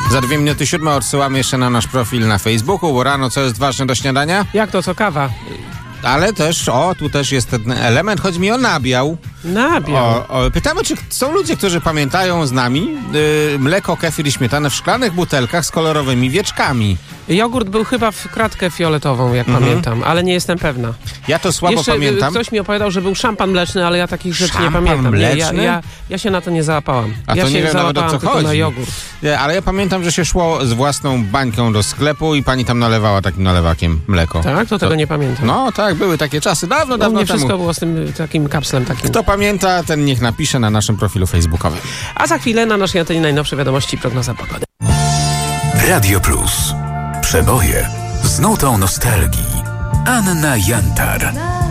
Za 6:02 odsyłamy jeszcze na nasz profil na Facebooku, bo rano co jest ważne do śniadania? Jak to, co kawa? Ale też, tu też jest ten element, chodzi mi o nabiał. Nabiał. Pytamy, czy są ludzie, którzy pamiętają z nami mleko, kefir i śmietanę w szklanych butelkach z kolorowymi wieczkami. Jogurt był chyba w kratkę fioletową, jak pamiętam, ale nie jestem pewna. Ja to słabo Jeszcze pamiętam. Ktoś mi opowiadał, że był szampan mleczny, ale ja takich rzeczy nie Szampan pamiętam. mleczny? Ja się na to nie załapałam. A ja to się nie wiem nawet, o załapałam co tylko chodzi. na jogurt. Nie, ale ja pamiętam, że się szło z własną bańką do sklepu i pani tam nalewała takim nalewakiem mleko. Tak? To tego nie pamiętam. No tak, były takie czasy, dawno U mnie temu. wszystko było z tym takim kapslem takim. Kto pamięta, ten niech napisze na naszym profilu facebookowym. A za chwilę na naszej antenie najnowsze wiadomości i prognoza pogody. Radio Plus. Przeboje z nutą nostalgii. Anna Jantar.